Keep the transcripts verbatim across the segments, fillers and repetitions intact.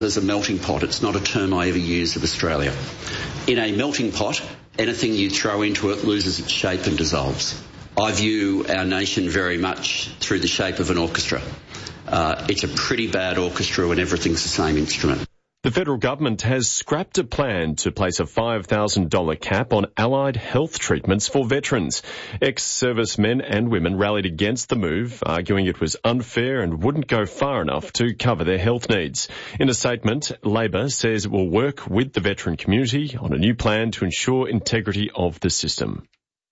There's a melting pot. It's not a term I ever use of Australia. In a melting pot, anything you throw into it loses its shape and dissolves. I view our nation very much through the shape of an orchestra. Uh, it's a pretty bad orchestra when everything's the same instrument. The federal government has scrapped a plan to place a five thousand dollars cap on allied health treatments for veterans. Ex-servicemen and women rallied against the move, arguing it was unfair and wouldn't go far enough to cover their health needs. In a statement, Labor says it will work with the veteran community on a new plan to ensure integrity of the system.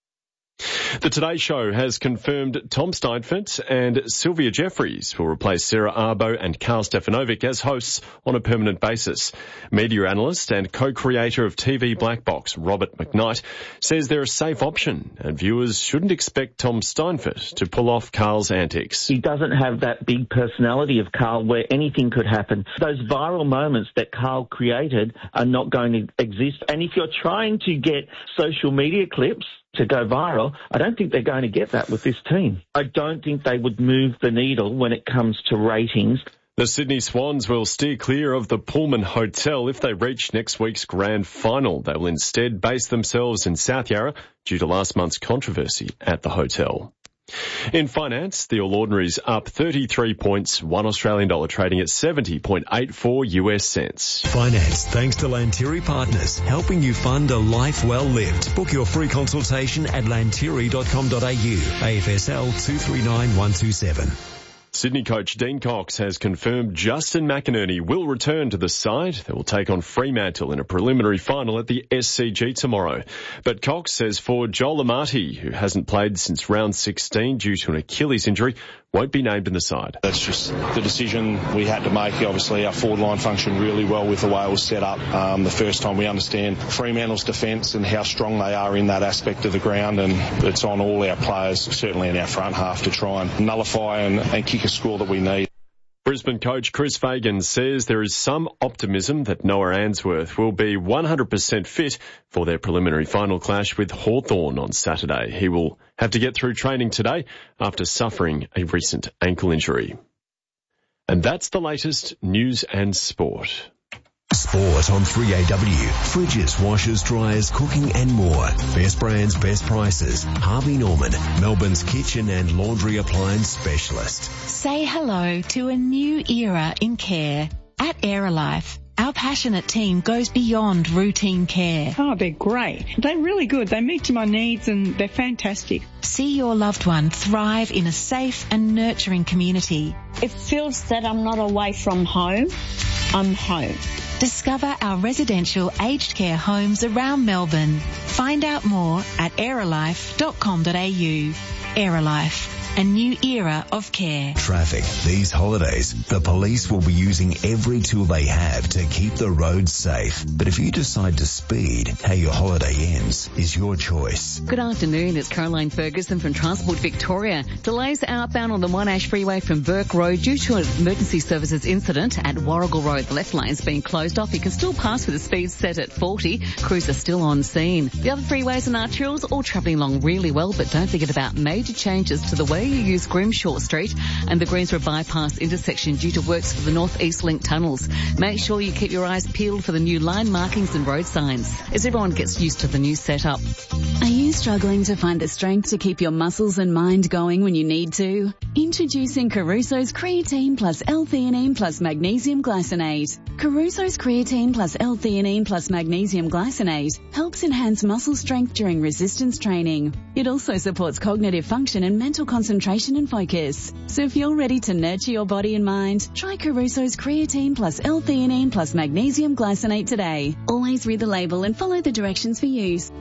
The Today Show has confirmed Tom Steinfort and Sylvia Jeffries will replace Sarah Arbo and Carl Stefanovic as hosts on a permanent basis. Media analyst and co-creator of T V Black Box, Robert McKnight, says they're a safe option and viewers shouldn't expect Tom Steinfort to pull off Carl's antics. He doesn't have that big personality of Carl where anything could happen. Those viral moments that Carl created are not going to exist. And if you're trying to get social media clips to go viral, I don't think they're going to get that with this team. I don't think they would move the needle when it comes to ratings. The Sydney Swans will steer clear of the Pullman Hotel if they reach next week's grand final. They will instead base themselves in South Yarra due to last month's controversy at the hotel. In finance, the All Ordinary's up thirty-three points, one Australian dollar trading at seventy point eight four U S cents. Finance thanks to Lantiri Partners, helping you fund a life well lived. Book your free consultation at lantiri dot com dot a u, A F S L two three nine one two seven. Sydney coach Dean Cox has confirmed Justin McInerney will return to the side. They will take on Fremantle in a preliminary final at the S C G tomorrow. But Cox says forward Joel Amati, who hasn't played since round sixteen due to an Achilles injury, won't be named in the side. That's just the decision we had to make. Obviously, our forward line functioned really well with the way it was set up. Um, the first time we understand Fremantle's defence and how strong they are in that aspect of the ground, and it's on all our players, certainly in our front half, to try and nullify and, and kick a score that we need. Brisbane coach Chris Fagan says there is some optimism that Noah Answorth will be one hundred percent fit for their preliminary final clash with Hawthorn on Saturday. He will have to get through training today after suffering a recent ankle injury. And that's the latest news and sport. Sport on three A W. Fridges, washers, dryers, cooking and more. Best brands, best prices. Harvey Norman, Melbourne's kitchen and laundry appliance specialist. Say hello to a new era in care. At Aerolife, our passionate team goes beyond routine care. Oh, they're great. They're really good. They meet my needs and they're fantastic. See your loved one thrive in a safe and nurturing community. It feels that I'm not away from home. I'm home. Discover our residential aged care homes around Melbourne. Find out more at aerolife dot com dot a u. Aerolife, a new era of care. Traffic. These holidays, the police will be using every tool they have to keep the roads safe. But if you decide to speed, how your holiday ends is your choice. Good afternoon, it's Caroline Ferguson from Transport Victoria. Delays outbound on the Monash Freeway from Burke Road due to an emergency services incident at Warrigal Road. The left lane's been closed off. You can still pass with a speed set at forty. Crews are still on scene. The other freeways and arterials all travelling along really well, but don't forget about major changes to the way you use Grimshaw Street and the Greensborough Bypass intersection due to works for the North East Link tunnels. Make sure you keep your eyes peeled for the new line markings and road signs as everyone gets used to the new setup. Are you struggling to find the strength to keep your muscles and mind going when you need to? Introducing Caruso's Creatine plus L-theanine plus Magnesium Glycinate. Caruso's Creatine plus L-theanine plus Magnesium Glycinate helps enhance muscle strength during resistance training. It also supports cognitive function and mental concentration and focus. So if you're ready to nurture your body and mind, try Caruso's Creatine plus L-theanine plus Magnesium Glycinate today. Always read the label and follow the directions for use.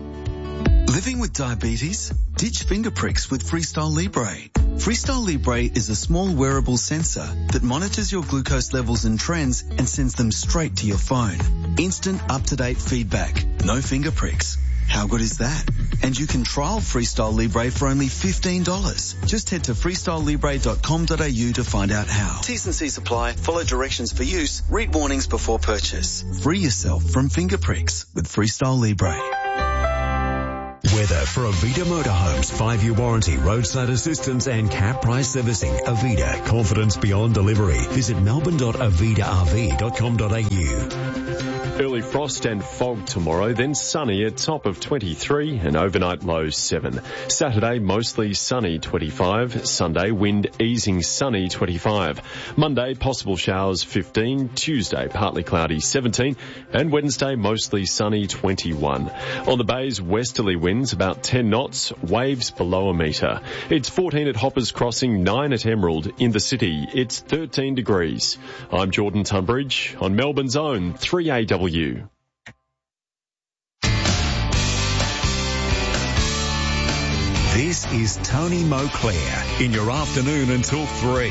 Living with diabetes? Ditch finger pricks with Freestyle Libre. Freestyle Libre is a small wearable sensor that monitors your glucose levels and trends and sends them straight to your phone. Instant up-to-date feedback. No finger pricks. How good is that? And you can trial Freestyle Libre for only fifteen dollars. Just head to freestyle libre dot com dot a u to find out how. T's and C's apply. Follow directions for use. Read warnings before purchase. Free yourself from finger pricks with Freestyle Libre. Weather for Avita Motorhomes. Five-year warranty, roadside assistance and cap price servicing. Avita, confidence beyond delivery. Visit melbourne dot avita r v dot com dot a u. Early frost and fog tomorrow, then sunny at top of twenty-three and overnight low seven. Saturday, mostly sunny twenty-five. Sunday, wind easing sunny twenty-five. Monday, possible showers fifteen. Tuesday, partly cloudy seventeen. And Wednesday, mostly sunny twenty-one. On the bays, westerly winds about ten knots, waves below a metre. It's fourteen at Hoppers Crossing, nine at Emerald. In the city, it's thirteen degrees. I'm Jordan Tunbridge on Melbourne's own three A W. This is Tony Moclair in your afternoon until three.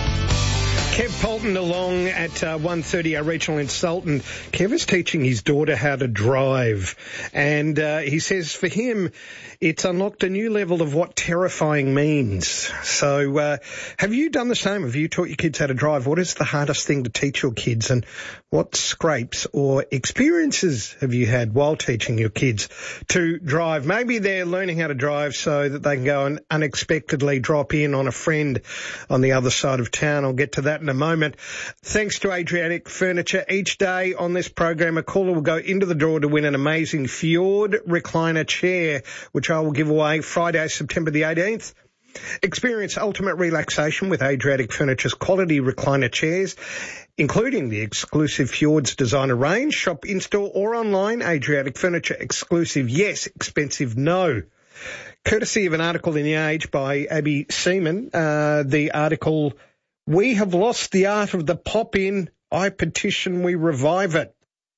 Kev Polton along at uh, one thirty, our regional consultant. Kev is teaching his daughter how to drive, and uh, he says for him it's unlocked a new level of what terrifying means. So uh, have you done the same? Have you taught your kids how to drive? What is the hardest thing to teach your kids, and what scrapes or experiences have you had while teaching your kids to drive? Maybe they're learning how to drive so that they can go and unexpectedly drop in on a friend on the other side of town. I'll get to that in a moment. Thanks to Adriatic Furniture. Each day on this program, a caller will go into the draw to win an amazing Fjord recliner chair, which I will give away Friday, September the eighteenth. Experience ultimate relaxation with Adriatic Furniture's quality recliner chairs, including the exclusive Fjords designer range. Shop in-store or online. Adriatic Furniture exclusive, yes. Expensive, no. Courtesy of an article in The Age by Abby Seaman. Uh, the article, "We have lost the art of the pop-in. I petition we revive it."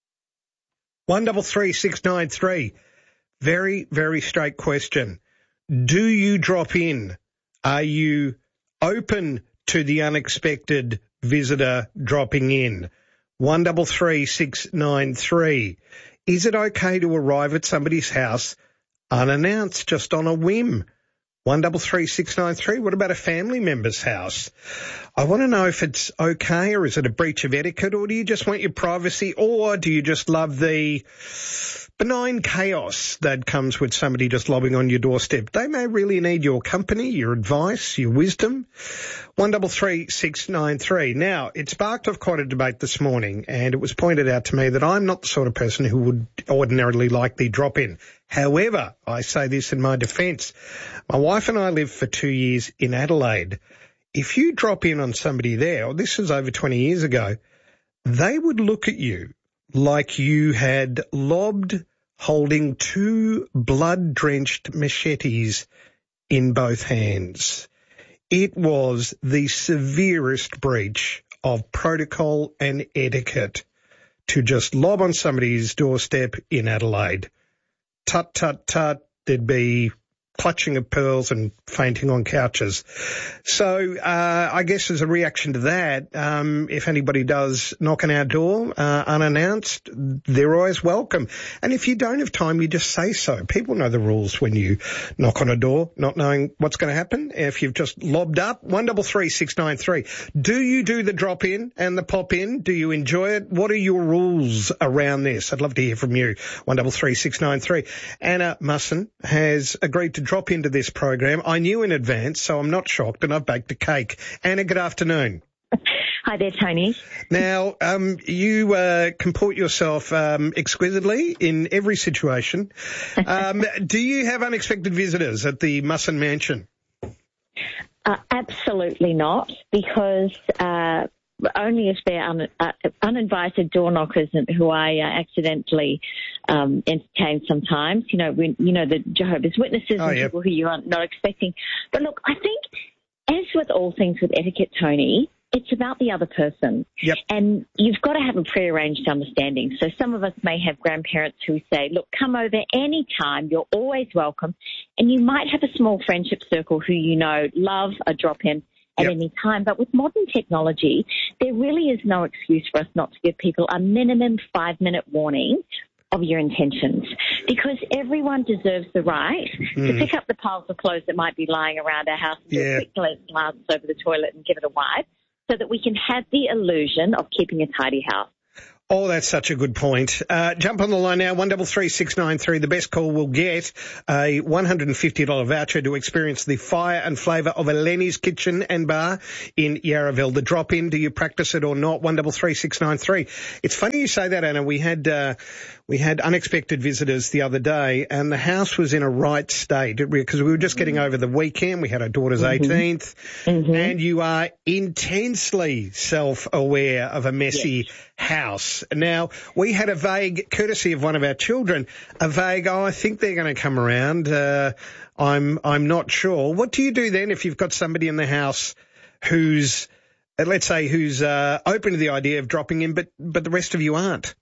one double three six nine three. Very, very straight question. Do you drop in? Are you open to the unexpected visitor dropping in? one double three six nine three. Is it okay to arrive at somebody's house unannounced, just on a whim? one double three six nine three. What about a family member's house? I want to know if it's okay, or is it a breach of etiquette, or do you just want your privacy, or do you just love the benign chaos that comes with somebody just lobbing on your doorstep? They may really need your company, your advice, your wisdom. one double three six nine three. Now, it sparked off quite a debate this morning, and it was pointed out to me that I'm not the sort of person who would ordinarily like the drop-in. However, I say this in my defence. My wife and I lived for two years in Adelaide. If you drop in on somebody there, or this was over twenty years ago, they would look at you like you had lobbed holding two blood-drenched machetes in both hands. It was the severest breach of protocol and etiquette to just lob on somebody's doorstep in Adelaide. Tut, tut, tut, there'd be clutching of pearls and fainting on couches. So uh, I guess as a reaction to that, um, if anybody does knock on our door uh, unannounced, they're always welcome. And if you don't have time, you just say so. People know the rules when you knock on a door, not knowing what's going to happen. If you've just lobbed up, one double three six nine three. Do you do the drop-in and the pop-in? Do you enjoy it? What are your rules around this? I'd love to hear from you. one double three six nine three. Anna Musson has agreed to drop into this program. I knew in advance, so I'm not shocked, and I've baked a cake. Anna, good afternoon. Hi there, Tony. Now, um, you uh, comport yourself um, exquisitely in every situation. Um, do you have unexpected visitors at the Musson Mansion? Uh, absolutely not, because uh, only if they're un, uh, uninvited door knockers who I uh, accidentally um, entertain sometimes. You know, we, you know the Jehovah's Witnesses oh, and yep. people who you are not expecting. But look, I think, as with all things with etiquette, Tony, it's about the other person. Yep. And you've got to have a prearranged understanding. So some of us may have grandparents who say, look, come over any time. You're always welcome. And you might have a small friendship circle who you know love a drop-in at yep. any time. But with modern technology, there really is no excuse for us not to give people a minimum five-minute warning of your intentions, because everyone deserves the right mm. to pick up the piles of clothes that might be lying around our house and yeah. quick glance over the toilet and give it a wipe, so that we can have the illusion of keeping a tidy house. Oh, that's such a good point. Uh, jump on the line now, one three three six nine three. The best call will get a one hundred fifty dollars voucher to experience the fire and flavour of a Lenny's Kitchen and Bar in Yarraville. The drop-in, do you practice it or not? one three three six nine three. It's funny you say that, Anna. We had uh, we had unexpected visitors the other day, and the house was in a right state because we were just getting over the weekend. We had our daughter's mm-hmm. eighteenth, mm-hmm. and you are intensely self-aware of a messy yes. house. Now, we had a vague, courtesy of one of our children, a vague, oh, I think they're going to come around. Uh, I'm I'm not sure. What do you do then if you've got somebody in the house who's, uh, let's say, who's uh, open to the idea of dropping in, but, but the rest of you aren't?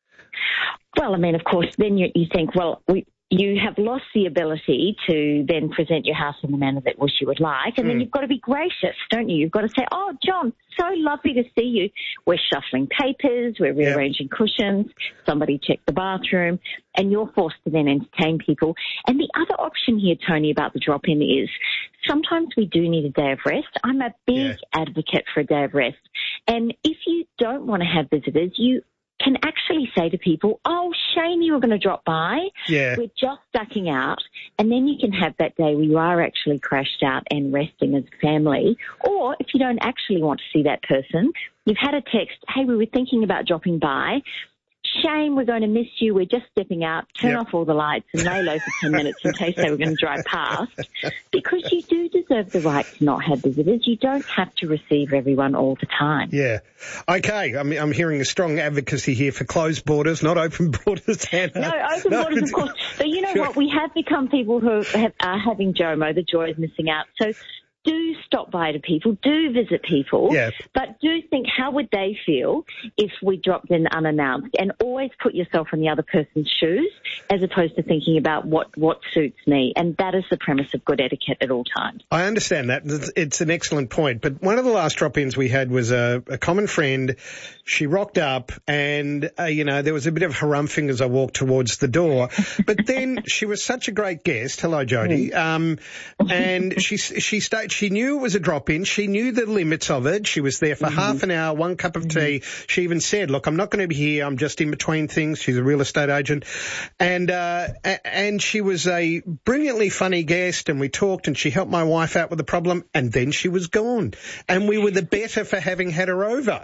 Well, I mean, of course, then you, you think, well, we... you have lost the ability to then present your house in the manner that wish you would like, and mm. then you've got to be gracious, don't you? You've got to say, oh, John, so lovely to see you. We're shuffling papers, we're rearranging yep. cushions, somebody checked the bathroom, and you're forced to then entertain people. And the other option here, Tony, about the drop-in is sometimes we do need a day of rest. I'm a big yeah. advocate for a day of rest. And if you don't want to have visitors, you can actually say to people, oh, shame you were going to drop by. Yeah. We're just ducking out. And then you can have that day where you are actually crashed out and resting as a family. Or if you don't actually want to see that person, you've had a text, hey, we were thinking about dropping by. Shame, we're going to miss you. We're just stepping out. Turn yep. off all the lights and lay low for ten minutes in case they were going to drive past. Because you do deserve the right to not have visitors. You don't have to receive everyone all the time. Yeah. Okay. I'm, I'm hearing a strong advocacy here for closed borders, not open borders. Hannah. No, open no. borders, of course. But you know sure. what? We have become people who have, are having JOMO. The joy is missing out. So do stop by to people, do visit people, yes. but do think how would they feel if we dropped in unannounced, and always put yourself in the other person's shoes as opposed to thinking about what, what suits me. And that is the premise of good etiquette at all times. I understand that. It's an excellent point. But one of the last drop-ins we had was a, a common friend. She rocked up and, uh, you know, there was a bit of harumphing as I walked towards the door. But then she was such a great guest. Hello, Jodie. Um, and she, she stayed. She knew it was a drop-in. She knew the limits of it. She was there for mm-hmm. half an hour, one cup of tea. She even said, look, I'm not going to be here. I'm just in between things. She's a real estate agent. And uh, and she was a brilliantly funny guest, and we talked, and she helped my wife out with the problem, and then she was gone. And we were the better for having had her over.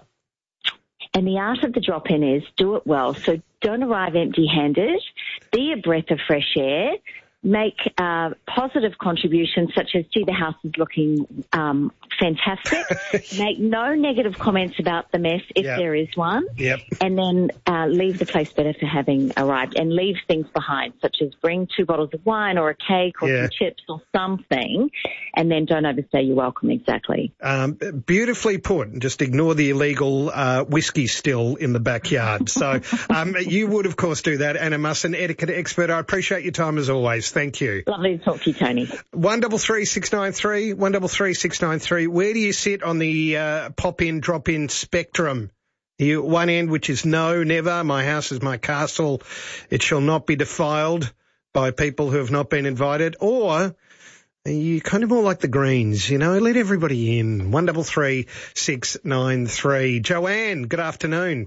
And the art of the drop-in is do it well. So don't arrive empty-handed. Be a breath of fresh air. Make uh, positive contributions such as, gee, the house is looking um, fantastic. Make no negative comments about the mess if yep. there is one. Yep. And then uh, leave the place better for having arrived, and leave things behind, such as bring two bottles of wine or a cake or yeah. some chips or something, and then don't overstay your welcome exactly. Um, beautifully put. Just ignore the illegal uh, whiskey still in the backyard. So um, you would, of course, do that. Anna Musson, etiquette expert. I appreciate your time as always. Thank you. Lovely to talk to you, Tony. one three three six nine three, one three three six nine three. Where do you sit on the uh, pop-in, drop-in spectrum? Are you at one end, which is no, never, my house is my castle, it shall not be defiled by people who have not been invited? Or are you kind of more like the Greens, you know, let everybody in? one three three six nine three. Joanne, good afternoon.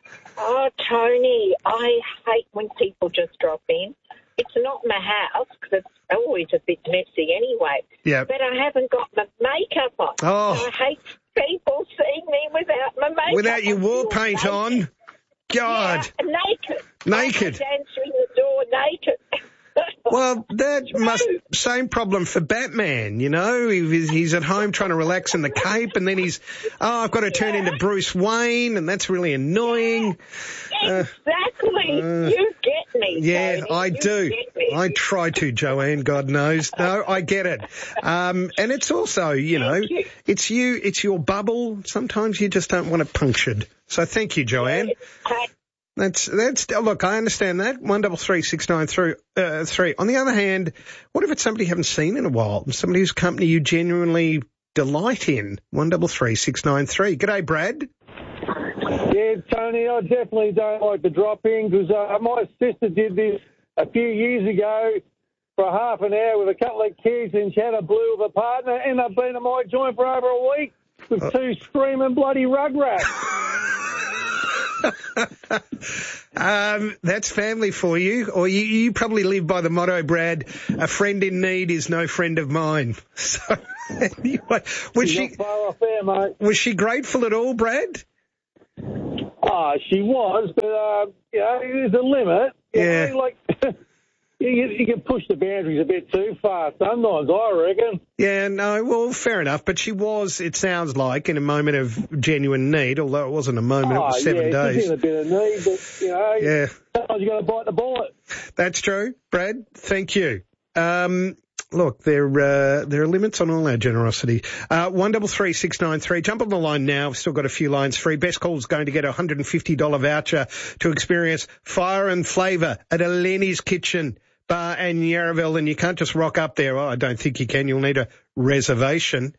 Oh, Tony, I hate when people just drop in. It's not my house because it's always a bit messy anyway. Yeah. But I haven't got my makeup on. Oh. I hate people seeing me without my makeup. Without your war paint naked. on? God. Yeah, naked. Naked. I answering the door naked. Well, that must, same problem for Batman, you know, he's, he's at home trying to relax in the cape, and then he's, oh, I've got to turn yeah. into Bruce Wayne, and that's really annoying. Yeah, exactly. Uh, you get me. Yeah, Tony. I you do. I try to, Joanne, God knows. No, I get it. Um, and it's also, you know, you. it's you, it's your bubble. Sometimes you just don't want it punctured. So thank you, Joanne. Yeah, That's, that's, look, I understand that. one three three six nine three, uh, three. On the other hand, what if it's somebody you haven't seen in a while, somebody whose company you genuinely delight in? one three three six nine three. G'day, Brad. Yeah, Tony, I definitely don't like the drop-in because uh, my sister did this a few years ago for half an hour with a couple of kids, and she had a blue with a partner, ended up being at my joint for over a week with uh, two screaming bloody rugrats. um, that's family for you. Or you, you probably live by the motto, Brad, a friend in need is no friend of mine. So, anyway, was She's she, not far off there, mate. was she grateful at all, Brad? Oh, she was, but, uh, you know, there's a limit. You Yeah. know, like, you, you can push the boundaries a bit too far sometimes, I reckon. Yeah, no, well, fair enough. But she was, it sounds like, in a moment of genuine need, although it wasn't a moment, oh, it was seven yeah, days. she's in a bit of need, but, you know, Yeah. sometimes you got to bite the bullet. That's true. Brad, thank you. Um, look, there, uh, there are limits on all our generosity. Uh, one double three six nine three. Jump on the line now. We've still got a few lines free. Best Call's going to get a one hundred fifty dollars voucher to experience fire and flavour at Eleni's Kitchen Bar and Yarraville. And you can't just rock up there. Oh, I don't think you can. You'll need a reservation.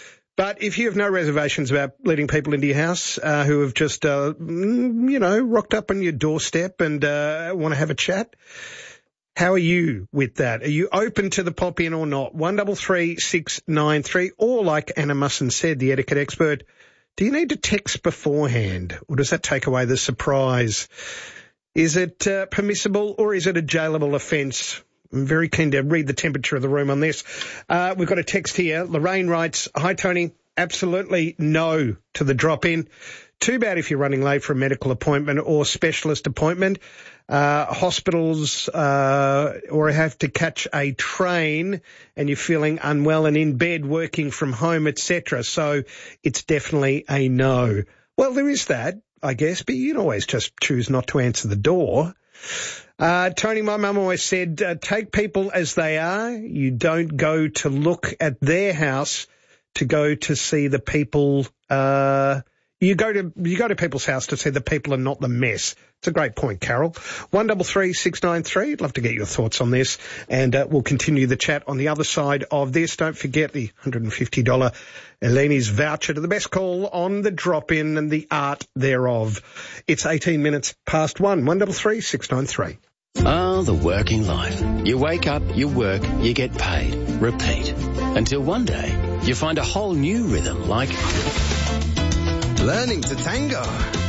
But if you have no reservations about letting people into your house uh, who have just, uh, you know, rocked up on your doorstep and uh, want to have a chat, how are you with that? Are you open to the pop-in or not? one double three six nine three. Or like Anna Musson said, the etiquette expert, do you need to text beforehand or does that take away the surprise? Is it uh, permissible or is it a jailable offence? I'm very keen to read the temperature of the room on this. Uh, we've got a text here. Lorraine writes, hi, Tony. Absolutely no to the drop-in. Too bad if you're running late for a medical appointment or specialist appointment. Uh, hospitals, uh, or have to catch a train and you're feeling unwell and in bed working from home, et cetera. So it's definitely a no. Well, there is that, I guess, but you can always just choose not to answer the door. Uh, Tony, my mum always said, uh, take people as they are. You don't go to look at their house to go to see the people, uh, you go to, you go to people's house to see the people and not the mess. It's a great point, Carol. one double three six nine three. I'd love to get your thoughts on this and, uh, we'll continue the chat on the other side of this. Don't forget the one hundred fifty dollars Eleni's voucher to the Best Call on the drop-in and the art thereof. It's eighteen minutes past one. one double three six nine three. Oh, the working life. You wake up, you work, you get paid. Repeat. Until one day, you find a whole new rhythm like learning to tango.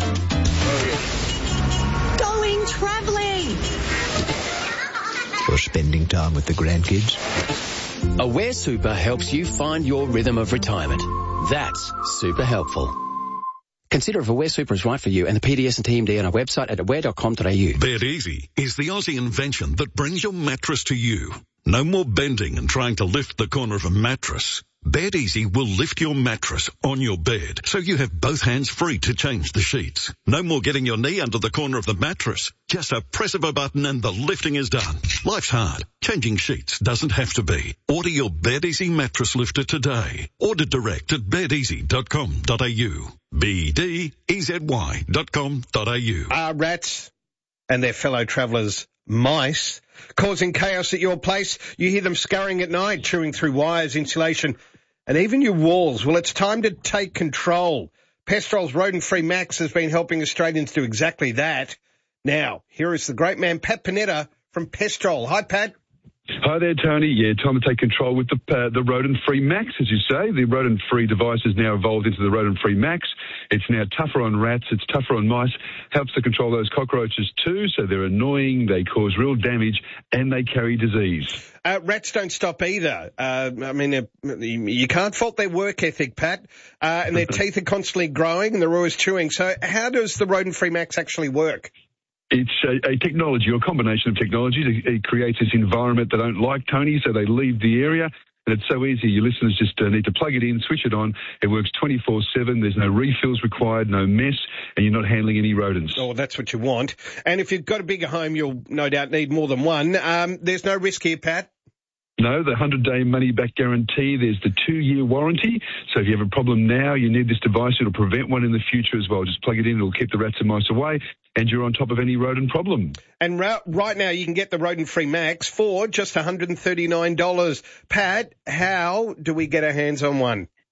Going travelling. Or spending time with the grandkids. Aware Super helps you find your rhythm of retirement. That's super helpful. Consider if Aware Super is right for you and the P D S and T M D on our website at aware dot com dot a u. Bed Easy is the Aussie invention that brings your mattress to you. No more bending and trying to lift the corner of a mattress. Bed Easy will lift your mattress on your bed so you have both hands free to change the sheets. No more getting your knee under the corner of the mattress. Just a press of a button and the lifting is done. Life's hard. Changing sheets doesn't have to be. Order your Bed Easy mattress lifter today. Order direct at bed easy dot com dot a u. B D E Z Y dot com dot a u. Are rats and their fellow travellers mice causing chaos at your place? You hear them scurrying at night, chewing through wires, insulation, and even your walls. Well, it's time to take control. Pestrol's Rodent-Free Max has been helping Australians do exactly that. Now, here is the great man, Pat Panetta from Pestrol. Hi, Pat. Hi there, Tony. Yeah, time to take control with the uh, the Rodent-Free Max, as you say. The Rodent-Free device has now evolved into the Rodent-Free Max. It's now tougher on rats, it's tougher on mice, helps to control those cockroaches too, so they're annoying, they cause real damage, and they carry disease. Uh, rats don't stop either. Uh, I mean, uh, you can't fault their work ethic, Pat, uh, and their teeth are constantly growing and they're always chewing. So how does the Rodent-Free Max actually work? It's a, a technology, or a combination of technologies. It, it creates this environment they don't like, Tony, so they leave the area. And it's so easy. Your listeners just uh, need to plug it in, switch it on. It works twenty-four seven. There's no refills required, no mess, and you're not handling any rodents. Oh, that's what you want. And if you've got a bigger home, you'll no doubt need more than one. Um, there's no risk here, Pat. No, the one hundred day money-back guarantee. There's the two-year warranty. So if you have a problem now, you need this device. It'll prevent one in the future as well. Just plug it in. It'll keep the rats and mice away, and you're on top of any rodent problem. And right now, you can get the Rodent-Free Max for just one hundred thirty-nine dollars. Pat, how do we get our hands on one?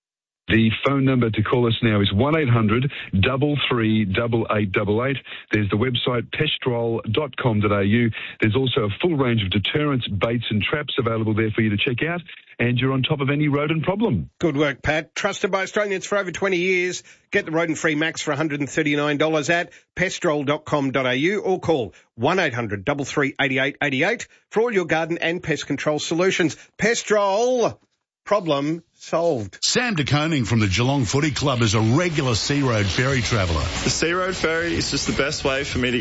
The phone number to call us now is one eight hundred, three three eight eight eight eight. There's the website pestrol dot com dot a u. There's also a full range of deterrents, baits and traps available there for you to check out, and you're on top of any rodent problem. Good work, Pat. Trusted by Australians for over twenty years. Get the rodent-free Max for one hundred thirty-nine dollars at pestrol dot com dot a u or call one eight hundred, three three eight eight eight eight for all your garden and pest control solutions. Pestrol. Problem solved. Sam de Koning from the Geelong Footy Club is a regular Sea Road ferry traveller. The Sea Road ferry is just the best way for me to